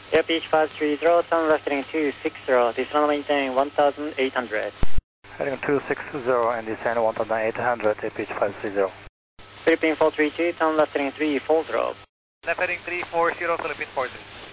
Airpeach 530, turn left heading 260, descend maintain 1800. Heading 260 and descend 1800, Airpeach 530. Philippine 432, turn left heading 340. Left heading 340, Philippine 43.